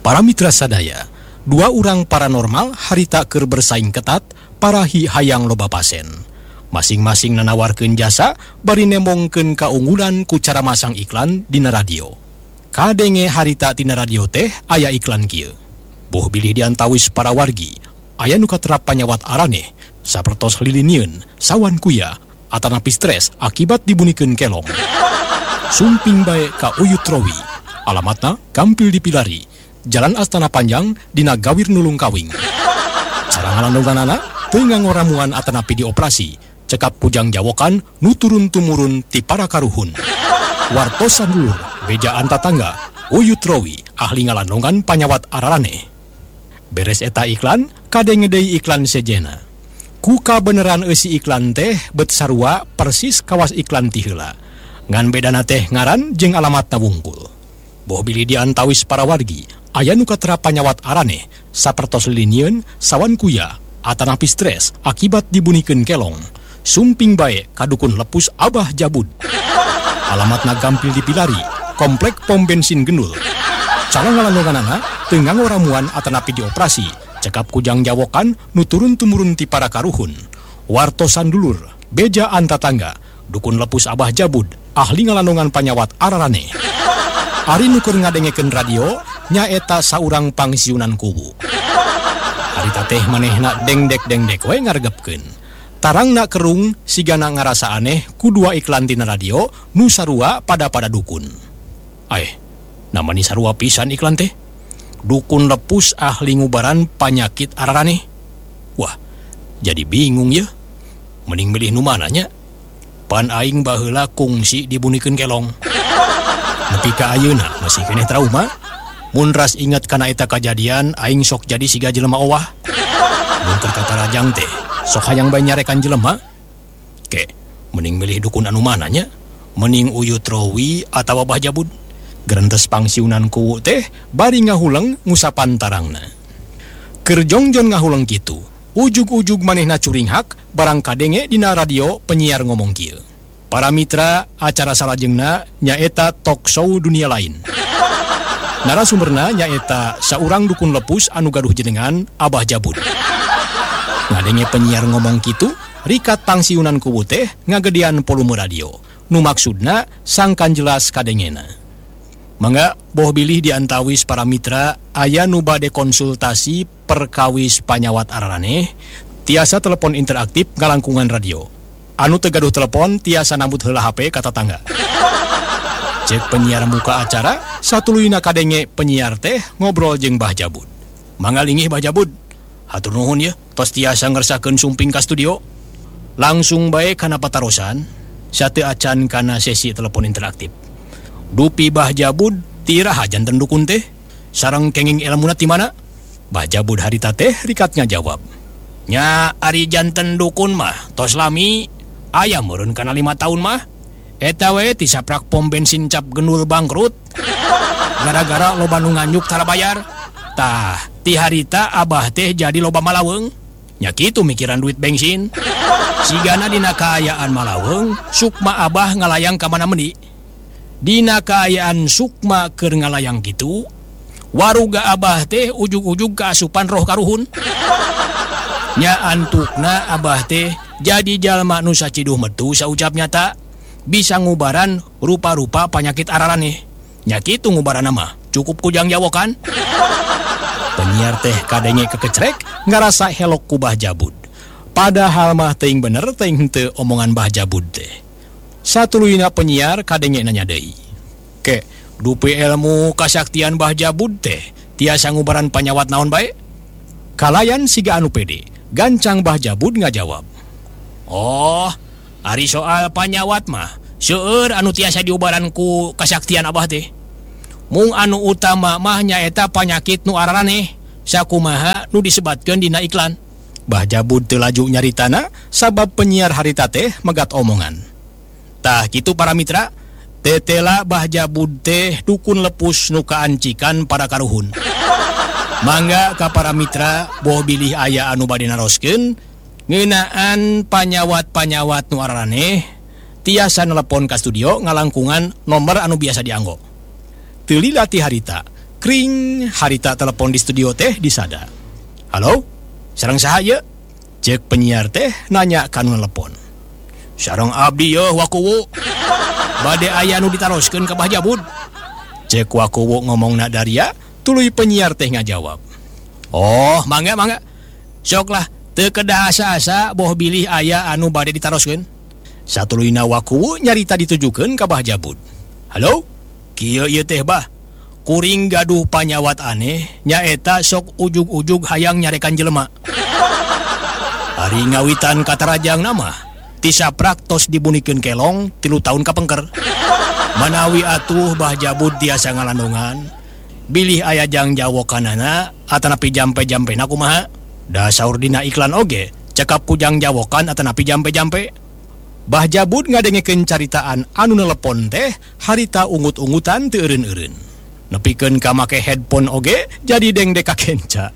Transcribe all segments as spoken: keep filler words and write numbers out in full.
Para mitra sadaya, dua orang paranormal harita keur bersaing ketat parahi hayang loba pasen. Masing-masing nanawarkeun jasa bari nemongkeun kaunggulan ku cara masang iklan dina radio. Kadenge harita tina radio teh aya iklan kieu. Boh bilih diantawis para wargi, aya nu katerap panyawat araneh sapertos lilinieun sawan kuya atanapi stres akibat dibunikeun kelong. Sumping bae ka Uyut Rowi, alamatna Gampil Dipilari, Jalan Astana Panjang dina Gawir Nulung Kawing. Sarangalandoganana teu ngagoramuan atanapi dioperasi, cekap kujang jawokan nu turun-tumurun ti para karuhun. Wartosan dulur bejaan tatangga Uyut Rowi ahli ngalandongan panyawat ararane. Beres eta iklan, kadenge deui iklan sejena. Kuka beneran eusi iklan teh bet sarua persis kawas iklan ti heula. Ngan bedana teh ngaran jeung alamatna wungkul. Boh bilih diantawis para wargi, aya nu katerap panyawat arane sapertos lilinieun sawan kuya atanapi stres akibat dibunikeun kelong. Sumping bae kadukun lepus Abah Jabud. Alamatna Gampil Dipilari, Komplek Pom Bensin Gendul. Calangalandoganana teu ngagoramuan atanapi dioperasi, cekap kujang jawokan nu turun-tumurun ti para karuhun. Wartosan dulur bejaan tatangga dukun lepus Abah Jabud ahli ngalandongan panyawat ararane. Ari nu keur ngadengekeun radio nyaeta saurang pangsiunan kubu. Harita teh manehna dengdek-dengdek we ngaregepkeun. Tarangna kerung sigana ngarasa aneh ku dua iklan tina radio nu sarua pada-pada dukun. Aeh, namani sarua pisan iklan teh. Dukun lepus ahli ngubaran panyakit ararane. Wah, jadi bingung ya. Mending milih nu mananya. Pan aing baheula kungsi dibunikeun kelong. Nepi ka ayeuna masih keneh trauma. Mun ras inget kana eta kajadian aing sok jadi siga jelema owah. Mun keur katarajang teh sok hayang bae nyarekan jelema. Ke, mending milih dukun anu mananya? Mending Uyut Rowi atawa Abah Jabud? Gerentes pangsiunan kuwu teh bari ngahuleng ngusapan tarangna. Keur jongjon ngahuleng kitu, ujug-ujug manehna curing hak barang kadenge dina radio penyiar ngomong kieu. Para mitra acara salajengna nyaeta talk show dunia lain. Narasumberna nyaeta saurang dukun lepus anu gaduh jenengan Abah Jabud. Ngadenge penyiar ngomong kitu, rikat pangsiunan kuwu teh ngagedian volume radio. Nu maksudna sangkan jelas kadengena. Mangga boh bilih diantawis para mitra aya nu bade konsultasi perkawis panyawat ararane, tiasa telepon interaktif ngalangkungan radio. Anu teu gaduh telepon tiasa nambut heula H P ka tatangga. Cek penyiar muka acara, satuluyna kadenge penyiar teh ngobrol jeung Bah Jabud. Mangga linggih Bah Jabud. Hatur nuhun ya, tos tiasa ngersakeun sumping ka studio. Langsung bae kana patarosan, sateu acan kana sesi telepon interaktif. Dupi Bah Jabud tiraha janten dukun teh, sareng kenging ilmuna ti mana? Bah Jabud harita teh rikatnya jawab. Nya ari janten dukun mah tos lami aya meureun kana lima tahun mah. Eta we ti saprak pom bensin cap gendul bangkrut. Gara-gara loba nu nganyuk tara bayar. Tah, ti harita Abah teh jadi loba malaweung. Nya kitu mikiran duit bensin. Sigana dina kaayaan malaweung, sukma Abah ngalayang ka mana mendi. Dina kaayaan sukma keur ngalayang kitu, waruga Abah teh ujug-ujug kaasupan roh karuhun. Nya antukna Abah teh jadi jalma nu saciduh metu saucap nyata, bisa ngubaran rupa-rupa panyakit ararane. Nya kitu ngubaranna mah cukup kujang jawokan. Penyiar teh kadenge kekecrek ngarasa helok ku Bah Jabud. Padahal mah teuing bener teuing henteu omongan Bah Jabud teh. Satuluyna penyiar kadenge nanya deui. Ke, dupi ilmu kasaktian Bah Jabud teh tiasa ngubaran panyawat naon bae? Kalayan siga anu pede, gancang Bah Jabud ngajawab. Oh, ari soal panyawat mah seueur anu tiasa diubaran ku kasaktian Abah teh. Mung anu utama mah nyaeta panyakit nu ararane, sakumaha nu disebatkeun dina iklan. Bah Jabud teu laju nyaritana sabab penyiar harita teh megat omongan. Tah kitu para mitra, tetela Bah Jabud teh dukun lepus nu kaancikan para karuhun. Mangga ka para mitra boh bilih aya anu bade naroskeun ngeunaan panyawat-panyawat nu ararane, tiasa nelepon ka studio ngalangkungan nomor anu biasa dianggo. Teu lila ti harita Kring, harita telepon di studio teh disada. Halo, sareng sahaya? Cek penyiar teh nanya kanu telepon. Sareng abdi yeuh Wakuwu. Bade aya nu ditaroskeun ka Bah Jabud. Cek Wakuwu ngomongna daria, tuluy penyiar teh ngajawab. Oh, mangga mangga. Sok lah, teu kedah asa-asa boh bilih aya anu bade ditaroskeun. Satuluyna Wakuwu nyarita ditujukeun ka Bah Jabud. Halo, kieu ieu teh Bah. Kuring gaduh panyawat aneh, nyaeta sok ujug-ujug hayang nyarekan jelema. Hari ngawitan kata rajang nama, tisaprak tos dibunikeun kelong tilu tahun kapengker. Manawi atuh Bah Jabud tiasa ngalandongan, bilih aya jang jawokanana atanapi jampe-jampena kumaha. Da saur dina iklan oge, cekap pujang jawokan atanapi jampe-jampe. Bah Jabud ngadengekeun caritaan anu nelepon teh harita ungut-ungutan teu eureun-eureun. Nepikeun ka make headphone oge jadi deng deka kenca.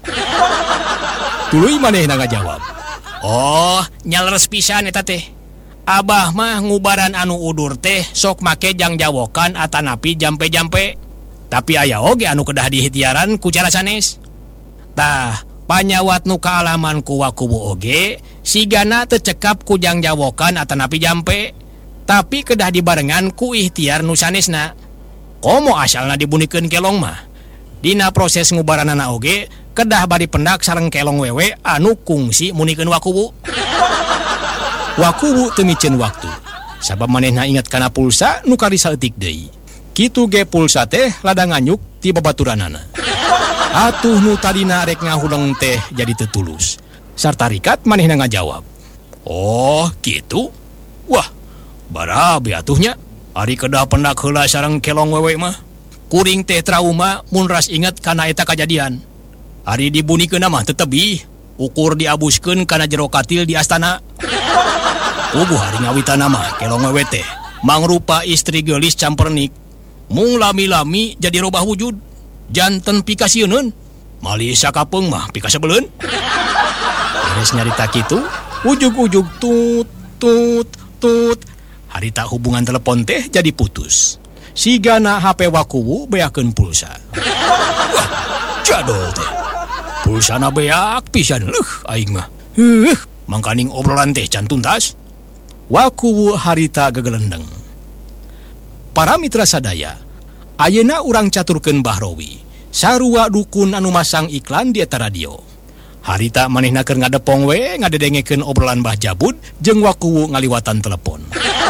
Tuluy manehna ngajawab. Oh, nyaleres pisan eta teh. Abah mah ngubaran anu udur teh sok make jang jawokan atanapi jampe-jampe. Tapi aya oge anu kedah dihitiaran ku cara sanes. Tah, panyawat nu kaalaman ku Wakuwu oge sigana teu cekap ku jang jawokan atanapi jampe, tapi kedah dibarengan ku ikhtiar nu sanesna. Komo asalna dibunikeun kelong mah. Dina proses ngubaranana oge kedah bari pendak sareng kelong wewe anu kungsi munikeun Wakuwu. Wakuwu teu micen waktu. Sabab manehna inget kana pulsa nu kari saeutik deui. Kitu ge pulsa teh lada nganyuk ti babaturanana. Atuh nu tadina rek ngahuleng teh jadi teu tulus. Sarta rikat manehna ngajawab. Oh, kitu? Wah, barabe atuhnya. Ari kedah pendak heula sareng kelong wewe mah. Kuring teh trauma mun ras inget kana eta kajadian. Ari dibunikeun mah teu tebih, ukur diabuskeun kana jero katil di astana. Ubuh hari ngawitan mah kelong wewe teh mangrupa istri geulis campernik. Mung lami-lami jadi robah wujud. Janten pikasieun, malih sakapeung mah pikasebeleun. Beres nyarita kitu, ujug-ujug tut tut tut. Harita hubungan telepon teh jadi putus. Sigana H P Wakuwu beakeun pulsa. Wah, jadol teh. Pulsana beak pisan leuh aing mah. Heuh, mangkaning obrolan teh can tuntas. Wakuwu harita gegelendeng. Para mitra sadaya, ayeuna urang caturkeun Bahrowi, sarua dukun anu masang iklan di eta radio. Harita manehna keur ngadepong we ngadedengekeun obrolan Bah Jabud jeung Wakuwu ngaliwatan telepon.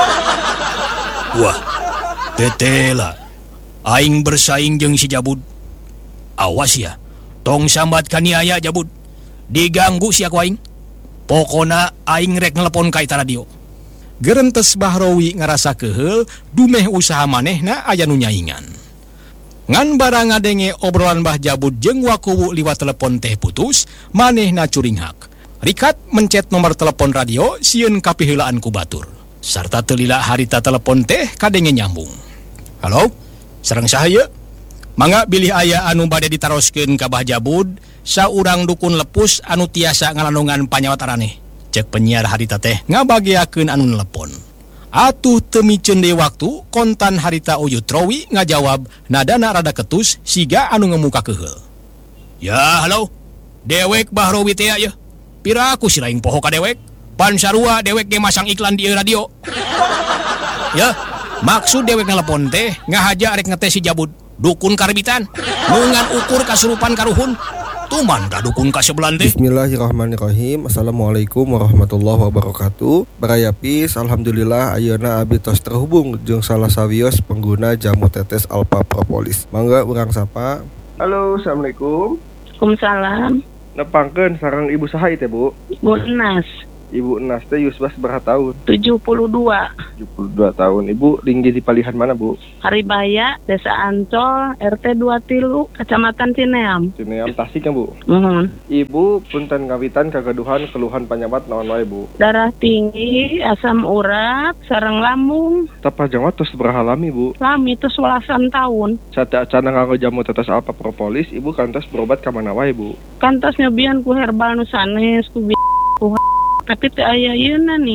Wah, tetela, aing bersaing jeung si Jabud. Awas ya, tong sambat kaniaya Jabud. Diganggu si aku aing. Pokona aing rek nelepon ka eta radio. Gerentes Bahrowi ngarasa keheul dumeh usaha manehna aya nu nyaingan. Ngan barang ngadenge obrolan Bah Jabud jeung Wakuwu liwat telepon teh putus, manehna curing hak. Rikat mencet nomor telepon radio sieun kapiheulaan ku batur. Sarta telila harita telepon teh kadenge nyambung. Halo, sareng sahaya? Mangga bilih aya anu bade ditaroskeun ka Bah Jabud, saurang dukun lepus anu tiasa ngalandongan panyawat araneh. Cek penyiar harita teh ngabagiakeun anu nelepon. Atuh teu micen deui waktu, kontan harita Uyut Rowi ngajawab nadana rada ketus siga anu ngemuka keheul. Ya, halo. Dewek Bahrowi teh ya. Piraku si laing poho ka dewek? Pan sarua dewek ge masang iklan di radio. Ya, maksud dewek nelepon teh ngahaja arek ngetes si Jabud. Dukun karbitan, mungan ukur kasurupan karuhun. Tuman ka dukun ka sebelan teh. Bismillahirrahmanirrahim. Assalamualaikum warahmatullahi wabarakatuh. Barayapis, alhamdulillah ayeuna abdi tos terhubung jeung salah sawios pengguna jamu tetes Alpha Propolis. Mangga urang sapa. Halo, assalamualaikum. Waalaikumsalam. Nepangkeun sareng ibu saha teh, Bu? Bu Enas. Ibu Enas teh yusbas berapa tahun? tujuh puluh dua. tujuh puluh dua tahun. Ibu tinggi di palihan mana, Bu? Haribaya, Desa Ancol, R T dua Tilu, Kecamatan Cineam. Cineam Tasik kan, Bu? Mohon. Ibu punten ngawitan kagaduhan keluhan panyawat naon wae, Bu? Darah tinggi, asam urat, sareng lambung. Tapa jangwa tos beraha lami, Bu? Lami itu sewalasan tahun. Sate acana nganggo jamu tetes Alpha Propolis, Ibu kantos berobat ka mana wae, Bu? Kantos nyobian ku herbal nu sanes, ku bi ku tapi teu aya yeuna ning.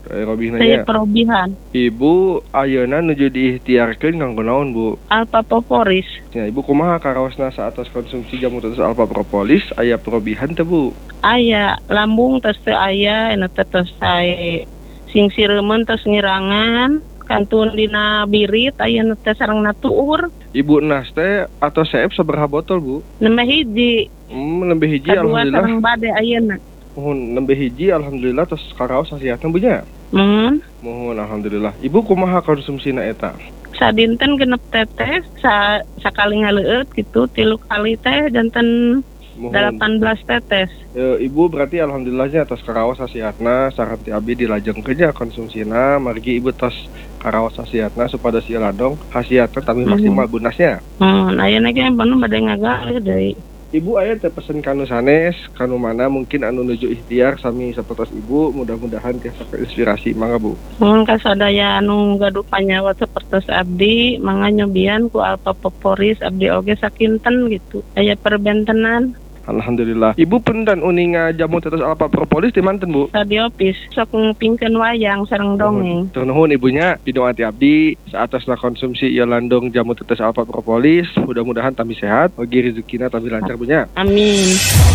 Eh, Robih Saya nanya. perobihan. Ibu ayeuna nuju diikhtiarkeun kanggo naon, Bu? Alpha Propolis. Ya, Ibu kumaha karaosna saatos konsumsi jamu tetes alpha propolis aya perobihan teu, Bu? Aya lambung tos teu aya, ena teh tos sae sing sireumeuh tos ngirangan, kantun dina birit aya nu teh sarengna tuur. Ibu Nas teh atau seep sabaraha botol, Bu? Nembe hiji, Hmm, nembe hiji kadua alhamdulillah. sareng bade ayeuna. Mohon nembe hiji alhamdulillah tos karaos hasiatna Bu nya. Mohon Mohon alhamdulillah. Ibu kumaha konsumsina eta? sadinten genep tetes, sa sakali ngaleueut gitu, tilu kali teh janten Mohon. delapan belas tetes. E, Ibu berarti alhamdulillahnya atas karaos hasiatna saran ti abdi dilajengkeun nya konsumsina margi Ibu tos karaos hasiatna supados ieu ladong hasiatna tapi maksimal bunasnya. Hmm, ayeuna ge panu bade ngagalih deui. Ibu aya teh pesen kanu sanes, kanu mana mungkin anu nuju ikhtiar sami sapertos Ibu, mudah-mudahan tiasa inspirasi mangga Bu. Mun kasadaya anu gaduh panyawa sapertos abdi, mangga nyobian ku Alpha Propolis abdi oge sakinten gitu. Aya perbentenan Alhamdulillah. Ibu pendan uninga jamu tetes alpha propolis di manten Bu? radiopis sok ngupingkeun wayang sareng dongeng. Tur nuhun ibunya, pidung ati abdi saatasna konsumsi ieu landong jamu tetes alpha propolis, mudah-mudahan tampi sehat, ogi rezekina tampi lancar bunya. Amin.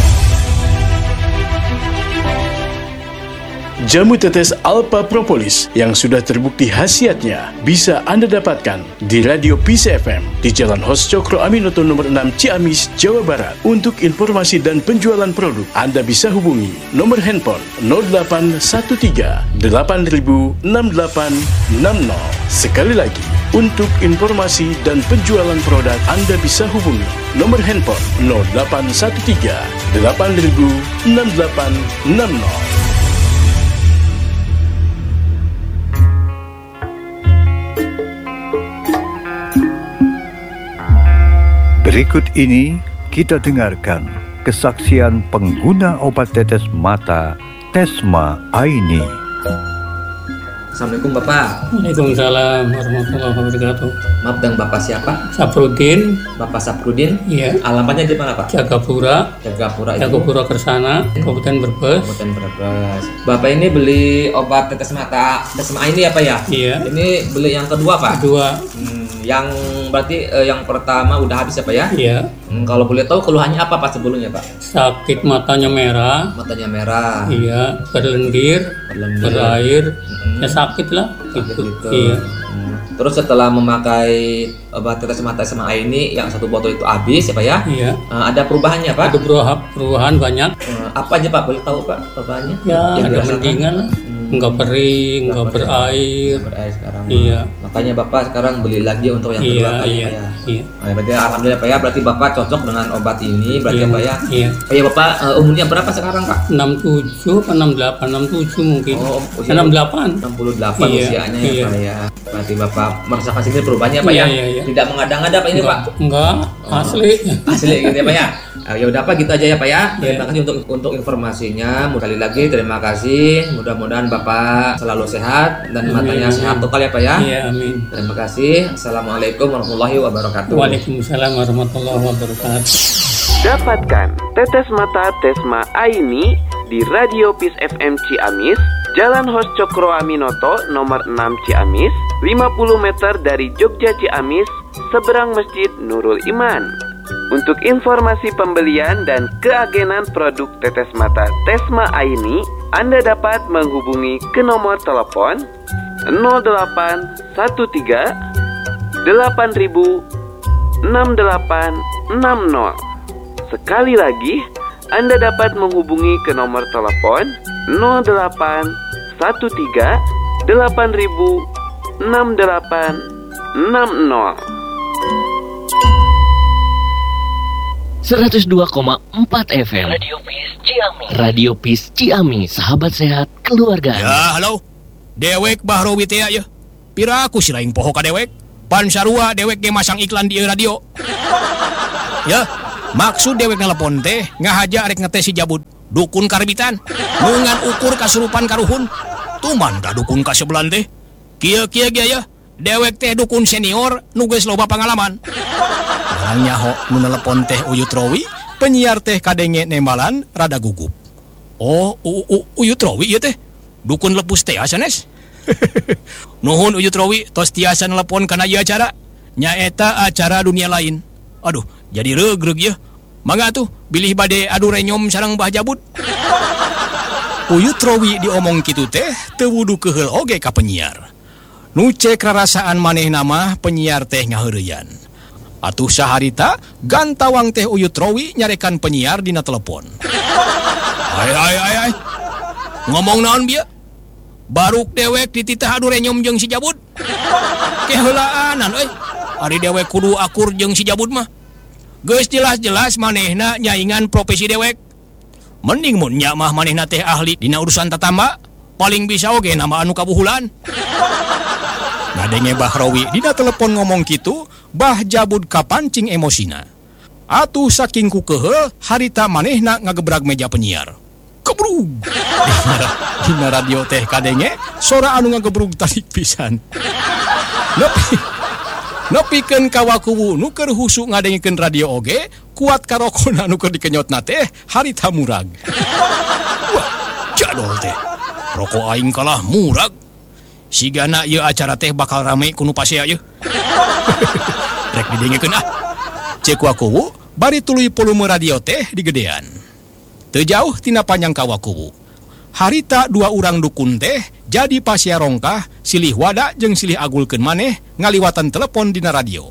Jamu tetes Alpha Propolis yang sudah terbukti khasiatnya bisa Anda dapatkan di Radio Peace F M di Jalan Hos Cokro Aminoto nomor enam Ciamis, Jawa Barat. Untuk informasi dan penjualan produk, Anda bisa hubungi nomor handphone nol delapan satu tiga delapan nol enam delapan enam nol. Sekali lagi, untuk informasi dan penjualan produk, Anda bisa hubungi nomor handphone nol delapan satu tiga delapan nol enam delapan enam nol. Berikut ini kita dengarkan kesaksian pengguna obat tetes mata Tesma Aini. Assalamualaikum Bapak. Waalaikumsalam warahmatullahi wabarakatuh. Maaf, dengan Bapak siapa? Saprudin, Bapak Saprudin. iya, Alamatnya di mana Pak? Jagapura, Jagapura itu. Jagapura Kersana, Kabupaten Brebes. Kabupaten Brebes. Bapak ini beli obat tetes mata Tesma ini apa ya? Iya. Ini beli yang kedua Pak. Kedua, Hmm, yang berarti eh, yang pertama udah habis apa ya? iya, Hmm, kalau boleh tahu keluhannya apa Pak sebelumnya Pak? sakit matanya merah, Matanya merah, iya, berlendir, berlendir, berair, Mm-mm. ya sakit lah, sakit gitu. gitu. Iya. Hmm. Terus setelah memakai obat tetes mata Tesma ini yang satu botol itu habis ya Pak ya? Iya, Eh, ada perubahannya Pak? ada perubahan, perubahan banyak. Eh, apa aja Pak? Boleh tahu Pak perubahannya? Ya, Yang ada dirasakan? mendingan lah, Hmm. nggak kering, nggak Nggak berair. berair sekarang. Iya. Makanya Bapak sekarang beli lagi untuk yang Iya, kedua kali iya, Pak ya. iya, Nah, berarti alhamdulillah Pak ya, berarti Bapak cocok dengan obat ini berarti iya, Pak ya. iya. Oh ya Bapak, eh, umurnya berapa sekarang Pak? enam puluh tujuh atau enam puluh delapan, enam puluh tujuh mungkin. Oh, usia- enam puluh delapan. enam puluh delapan Iya, usianya ya iya. Pak ya. Berarti Bapak merasakan sini perubahannya Pak Iya, ya. iya, iya. Tidak mengada-ngada Pak ini Pak. Enggak, asli. Asli gitu ya Pak ya. Eh, ya udah Pak, gitu aja ya Pak ya. Terima Iya. kasih untuk untuk informasinya. Sekali lagi terima kasih. Mudah-mudahan Bapak selalu sehat dan Amin, matanya amin. sehat total ya Pak ya. Iya, amin. Terima kasih. Assalamualaikum warahmatullahi wabarakatuh. Waalaikumsalam warahmatullahi wabarakatuh. Dapatkan tetes mata Tesma Aini di Radio Peace F M Ciamis, Jalan Hos Cokro Aminoto nomor enam Ciamis, lima puluh meter dari Jogja Ciamis, seberang Masjid Nurul Iman. Untuk informasi pembelian dan keagenan produk tetes mata Tesma Aini, Anda dapat menghubungi ke nomor telepon nol delapan satu tiga delapan nol enam delapan enam nol. Sekali lagi, Anda dapat menghubungi ke nomor telepon nol delapan satu tiga delapan nol enam delapan enam nol. seratus dua koma empat F M Radio Peace Ciamis. Radio Peace Ciamis, sahabat sehat keluarga. Ya, halo. Dewek Bahrowi teh ya. Pira aku si lain poho ka dewek. Pan sarua dewek ge masang iklan di radio. Ya, maksud dewek nelpon teh ngahaja arek ngetes si jabud dukun karbitan. Nungan ukur kasurupan karuhun. Tuman da dukun ka sebelan teh. Kieu-kieu ge ya. Dewek teh dukun senior nu geus loba pangalaman. Barang nyaho nu nelpon teh Uyut Rowi, penyiar teh kadenge nembalan rada gugup. Oh, u, u, Uyut Rowi ieu teh. dukun lepus teh asanes. Nuhun Uyut Rowi tos tiasa nelpon kana ieu acara. Nyaeta acara dunia lain. Aduh, jadi regreg ya. Mangga tuh, bilih bade adu renyom sareng Mbah Jabud. Uyut Rowi diomong kitu teh teu wudu keheul oge ka penyiar. Nu cek rarasaan manehna mah penyiar teh ngaheureuyan. Atuh saharita gantawang teh Uyut Rowi nyarekan penyiar dina telepon. Ai ai ai ai. Ngomong naon bieu? Baruk dewek dititah adu renyom jeung si Jabud. Keheulaanan euy. Ari dewek kudu akur jeung si Jabud mah. Geus jelas-jelas manehna nyaingan profesi dewek. Mending mun nya mah manehna teh ahli dina urusan tatamba, paling bisa oge nama anu kabuhulan. Ngadenge Mbah Rowi dina telepon ngomong kitu, Mbah Jabud kapancing emosina. Atuh saking kukeheul harita manehna ngagebrag meja penyiar. Kebrug. Dina radio teh kadenge sora anu ngagebrug tarik pisan. Nepi nepikeun kawakuwu nu keur husu ngadengikeun radio oge, kuat karokona nu keur dikenyotna teh harita murag. Wah, jadol teh. Rokok aing kalah murag. Sigana ieu acara teh bakal rame ku nu pasea ieu. Rek didengikeun ah. Ceuk wakuwu bari tuluy volume radio teh digedean. Teu jauh tina panjang kawakuwu. Harita dua urang dukun teh jadi pasea rongkah silih wada jeung silih agulkeun maneh ngaliwatan telepon dina radio.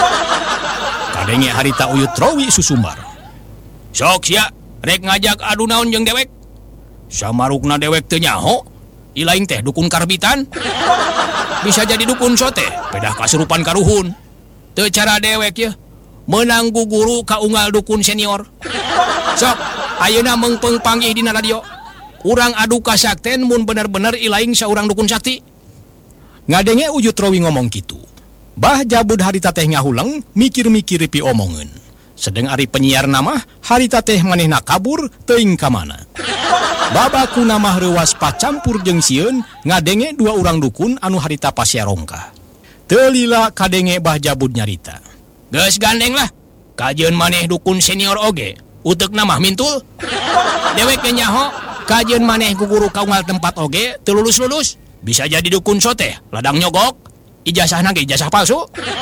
Kadenge harita Uyut Rowi susumbar. Sok sia, rek ngajak adu naon jeung dewek. Samarukna dewek teu nyaho, ilaing teh dukun karbitan. Bisa jadi dukun sote, pedah kasurupan karuhun. Teu cara dewek ya, menang guguru ka unggal dukun senior. Sok, ayeuna meungpeung panggih dina radio. Urang adu kasakten mun bener-bener ilaing saurang dukun sakti. Ngadenge Uyut Rowi ngomong kitu. Mbah Jabud harita teh ngahuleng mikir-mikir pi omongeun. Sedeng ari penyiar nama harita teh manehna kabur teuing ka mana. Babakuna mah reuas pacampur jeung sieun ngadenge dua urang dukun anu harita pasea rongkah. Teu lila kadenge Mbah Jabud nyarita. Geus gandeng lah. Kajeun maneh dukun senior oge. Uteukna mah mintul. Dewek ge nyaho kajeun maneh guguru kaunggal tempat oge teu lulus-lulus. Bisa jadi dukun sote, ladang nyogok. Ijazahna ge ijazah palsu.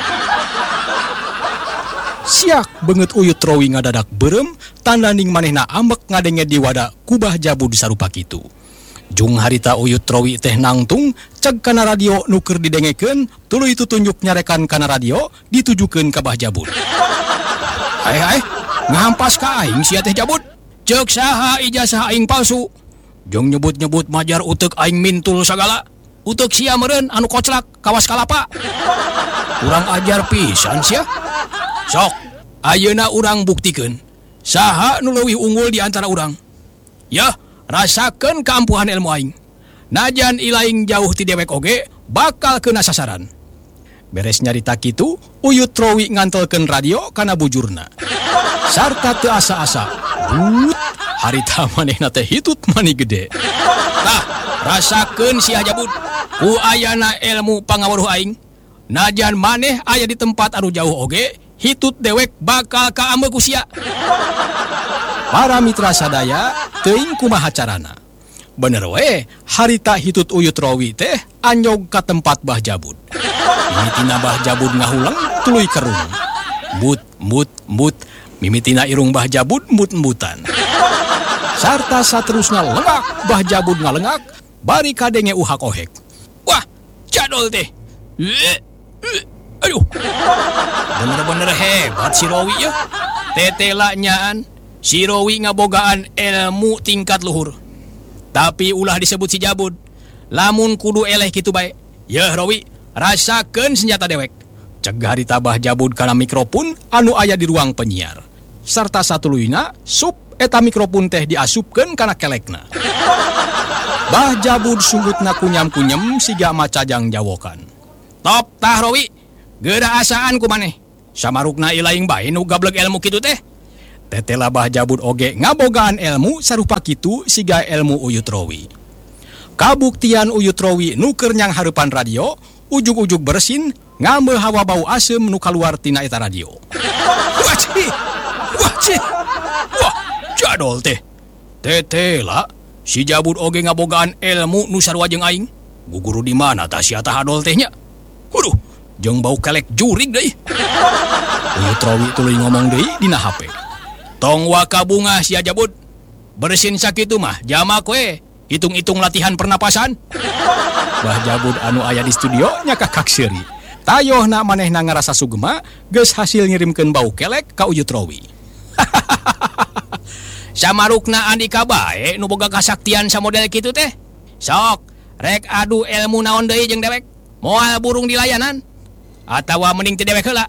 Siak beungeut Uyut Rowi ngadadak beureum tandaning manehna ambek ngadenge di wada ku Mbah Jabud sarupa kitu. Jung harita Uyut Rowi teh nangtung ceg kana radio nu keur didengekeun tuluy tutunjuk nyarekan kana radio ditujukeun ka Mbah Jabud. Hai hai, ngampas ka aing sia teh Jabud. Ceuk saha ijazah aing palsu. Jong nyebut-nyebut majar uteuk aing mintul sagala. Uteuk sia meureun anu koclak kawas kalapa. Urang ajar pisan sia. Sok, ayeuna urang buktikeun saha nu leuwih unggul di antara urang. Yah, rasakeun keampuhan ilmu aing. Najan ilaing jauh ti dewek oge bakal keuna sasaran. Beres nyarita kitu, Uyut Rowi ngantelkeun radio kana bujurna. Sarta teu asa-asa. But, harita manehna teh hitut mani gede. Tah, rasakeun sia Jabud. Ku ayana ilmu pangaweruh aing. Najan maneh aya di tempat anu jauh oge, hitut dewek bakal kaambe ku sia. Para mitra sadaya teuing kumaha carana. Bener we, harita hitut Uyut Rowi teh anyog ka tempat Mbah Jabud. Mimitina Mbah Jabud ngahuleng tuluy kerung. Mbut, mbut, mbut. Mimitina irung Mbah Jabud mbut-mbutan. Sarta saterusna lengak Mbah Jabud ngalengak, bari kadenge uhak ohek. Wah, jadol teh. Aduh. Bener-bener hebat si Rowi ya. Tetela nyaan, si Rowi ngabogaan ilmu tingkat luhur. Tapi ulah disebut si Jabud. Lamun kudu eleh kitu bae. Yeuh Rowi, rasakeun senjata dewek. Ceg harita Mbah Jabud kana mikrofon anu aya di ruang penyiar. Sarta satuluyna sup eta mikrofon teh diasupkeun kana kelekna. Mbah Jabud sunggutna kunyam-kunyem siga macajang jawokan. Top tah Rowi, geura asaan ku maneh. Samarukna ilaing bae nu gablek ilmu kitu teh. Tetela Mbah Jabud oge ngabogaan ilmu sarupa kitu siga ilmu Uyut Rowi. Kabuktian Uyut Rowi nu keur nyang hareupan radio, ujug-ujug bersin ngambil hawa bau asem nu kaluar tina eta radio. Wah cih, wah cih, wah jadol teh. Tetela, Si Jabud oge ngabogaan ilmu nu sarua jeung aing. Guguru di mana tah sia tah adol teh nya? Huruh, jeung bau kelek jurig deui. Uyut Rowi tuluy ngomong deui dina H P. Tong waka bunga sia Jabud. Bersin sakitu mah jamak we. Hitung-hitung latihan pernapasan. Bah Jabud anu aya di studio nya kakak seuri. Tayohna manehna ngarasa sugema geus hasil ngirimkeun bau kelek ka Uyut Rowi. Samarukna Andika bae nu boga kasaktian samodel kitu teh. Sok, rek adu ilmu naon deui jeung dewek? Moal burung di layanan? Atawa mending ti dewek heula?